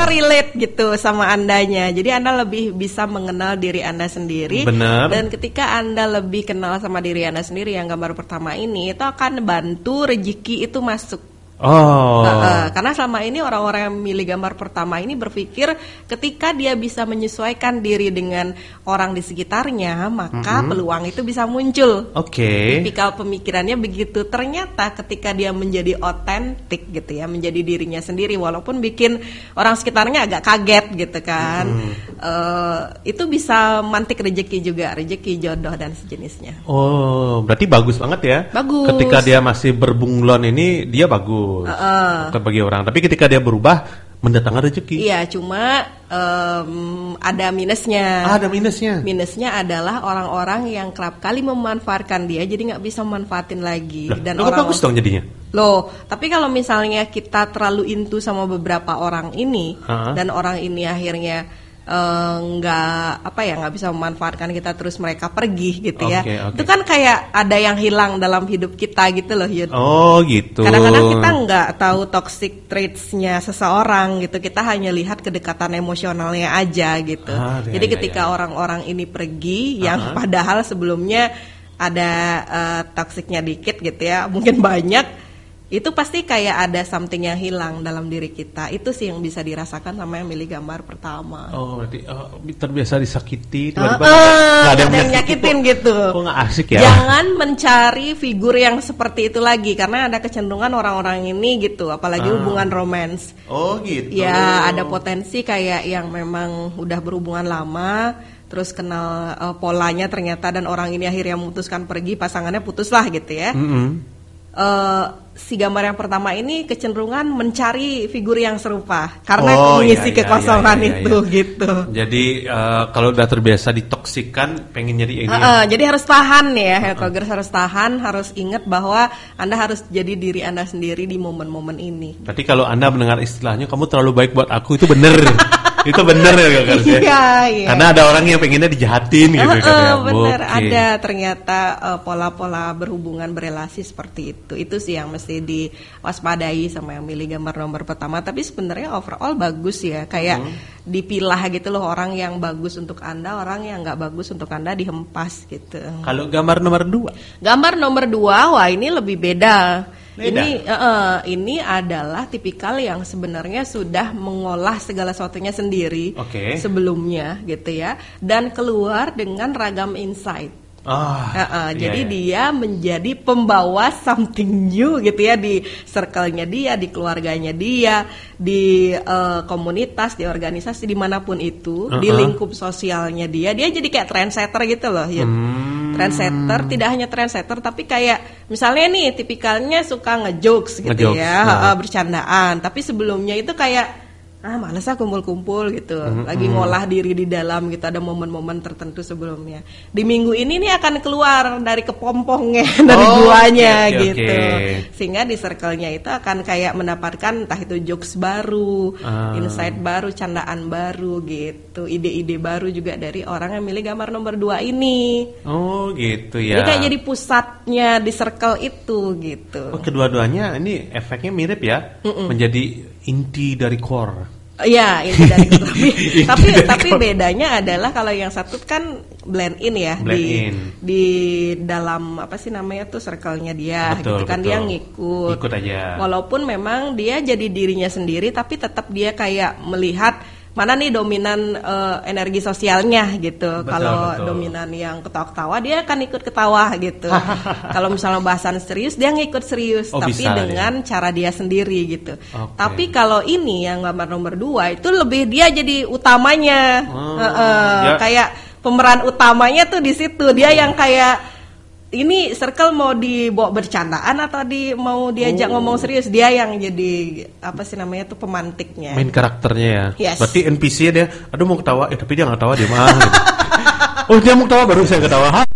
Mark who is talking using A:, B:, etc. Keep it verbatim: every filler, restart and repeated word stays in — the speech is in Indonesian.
A: ternyata relate gitu sama Andanya. Jadi Anda lebih bisa mengenal diri Anda sendiri.
B: Benar.
A: Dan ketika Anda lebih kenal sama diri Anda sendiri yang gambar pertama ini, itu akan bantu rezeki itu masuk.
B: Oh.
A: Uh, uh, karena selama ini orang-orang yang milih gambar pertama ini berpikir ketika dia bisa menyesuaikan diri dengan orang di sekitarnya, maka mm-hmm. peluang itu bisa muncul.
B: Oke. Okay.
A: Tipikal pemikirannya begitu. Ternyata ketika dia menjadi otentik gitu ya, menjadi dirinya sendiri, walaupun bikin orang sekitarnya agak kaget gitu kan, mm-hmm. uh, itu bisa mantik rezeki juga, rezeki jodoh dan sejenisnya.
B: Oh, berarti bagus banget ya.
A: Bagus.
B: Ketika dia masih berbunglon ini, dia bagus. Uh-uh. Bagi orang, tapi ketika dia berubah mendatangkan rezeki.
A: Iya, cuma um, ada minusnya.
B: Ah, ada minusnya.
A: Minusnya adalah orang-orang yang kerap kali memanfaatkan dia, jadi nggak bisa memanfaatin lagi.
B: Lah,
A: dan
B: lo
A: orang
B: bagus dong jadinya.
A: Loh, tapi kalau misalnya kita terlalu into sama beberapa orang ini, uh-huh. dan orang ini akhirnya nggak uh, apa ya nggak bisa memanfaatkan kita, terus mereka pergi gitu ya.
B: Okay, okay.
A: Itu kan kayak ada yang hilang dalam hidup kita gitu loh, Yud.
B: Oh gitu.
A: Kadang-kadang kita nggak tahu toxic traits-nya seseorang gitu, kita hanya lihat kedekatan emosionalnya aja gitu. Ah, ya, jadi ya, ketika ya. orang-orang ini pergi, uh-huh. yang padahal sebelumnya ada uh, toksiknya dikit gitu ya, mungkin banyak. Itu pasti kayak ada something yang hilang dalam diri kita. Itu sih yang bisa dirasakan sama yang milih gambar pertama.
B: Oh, berarti oh, terbiasa disakiti, tiba-tiba
A: uh, uh,
B: gak ada yang
A: nyakitin gitu.
B: Kok gak asik ya?
A: Jangan mencari figur yang seperti itu lagi, karena ada kecenderungan orang-orang ini gitu, apalagi uh. hubungan romance.
B: Oh gitu.
A: Ya, ada potensi kayak yang memang udah berhubungan lama, terus kenal uh, polanya ternyata, dan orang ini akhirnya memutuskan pergi, pasangannya putus lah gitu ya.
B: Mm-hmm.
A: Uh, si gambar yang pertama ini kecenderungan mencari figur yang serupa karena
B: oh,
A: mengisi
B: iya,
A: kekosongan
B: iya, iya,
A: itu
B: iya.
A: gitu.
B: Jadi uh, kalau udah terbiasa ditoksikan, pengen jadi ini. Uh,
A: uh, ya. Jadi harus tahan ya, uh, uh. harus tahan, harus ingat bahwa Anda harus jadi diri Anda sendiri di momen-momen ini.
B: Berarti kalau Anda mendengar istilahnya kamu terlalu baik buat aku, itu bener. Itu bener ya kan?
A: Iya, iya.
B: Karena ada orang yang pengennya dijahatin gitu
A: uh,
B: kan ya.
A: Uh, bener,
B: okay.
A: ada ternyata uh, pola-pola berhubungan berelasi seperti itu. Itu sih yang mesti diwaspadai sama yang milih gambar nomor pertama. Tapi sebenarnya overall bagus ya, kayak hmm. dipilah gitu loh, orang yang bagus untuk Anda, orang yang nggak bagus untuk Anda dihempas gitu.
B: Kalau gambar nomor dua?
A: Gambar nomor dua, wah ini lebih beda.
B: Beda.
A: Ini uh, ini adalah tipikal yang sebenarnya sudah mengolah segala sesuatunya sendiri
B: okay.
A: sebelumnya gitu ya, dan keluar dengan ragam insight.
B: Oh,
A: uh, uh,
B: iya,
A: jadi
B: iya.
A: dia menjadi pembawa something new gitu ya, di circle-nya dia, di keluarganya dia, di uh, komunitas, di organisasi, dimanapun itu, uh-uh. di lingkup sosialnya dia, dia jadi kayak trendsetter gitu loh ya. Hmm. Trendsetter, tidak hanya trendsetter tapi kayak misalnya nih tipikalnya suka ngejokes gitu
B: nge-jokes,
A: ya,
B: nah.
A: uh, bercandaan, tapi sebelumnya itu kayak ah males ah kumpul-kumpul gitu, mm-hmm. lagi ngolah diri di dalam gitu, ada momen-momen tertentu sebelumnya. Di minggu ini nih akan keluar dari kepompongnya, dari
B: oh,
A: guanya
B: okay,
A: gitu,
B: okay.
A: sehingga di circle-nya itu akan kayak mendapatkan entah itu jokes baru, ah. insight baru, candaan baru gitu, ide-ide baru juga dari orang yang milih gambar nomor dua ini.
B: Oh gitu ya.
A: Jadi kayak jadi pusatnya di circle itu gitu.
B: Oh, kedua-duanya ini efeknya mirip ya, Mm-mm. menjadi inti dari core.
A: Iya, inti dari core. tapi tapi, tapi bedanya adalah kalau yang satu kan blend in ya,
B: blend
A: di
B: in.
A: di dalam apa sih namanya tuh circle-nya dia,
B: betul,
A: gitu kan,
B: betul.
A: dia ngikut.
B: Ikut aja.
A: Walaupun memang dia jadi dirinya sendiri, tapi tetap dia kayak melihat mana nih dominan uh, energi sosialnya gitu. Kalau dominan yang ketawa-ketawa, dia akan ikut ketawa gitu. Kalau misalnya bahasan serius, dia ngikut serius,
B: oh,
A: tapi
B: bisa,
A: dengan
B: ya?
A: cara dia sendiri gitu.
B: Okay.
A: Tapi kalau ini yang gambar nomor dua itu lebih dia jadi utamanya,
B: oh,
A: uh, uh,
B: ya.
A: kayak pemeran utamanya tuh di situ. Dia yang kayak ini circle mau dibawa bercandaan atau di mau diajak oh. ngomong serius, dia yang jadi apa sih namanya tuh pemantiknya,
B: main karakternya ya.
A: Yes.
B: Berarti N P C dia, aduh mau ketawa, eh tapi dia nggak ketawa, dia mah. Gitu. Oh dia mau ketawa baru saya ketawa.